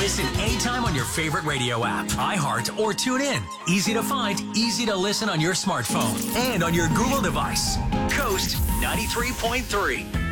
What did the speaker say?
Listen anytime on your favorite radio app, iHeart or TuneIn. Easy to find, easy to listen on your smartphone and on your Google device. Coast 93.3.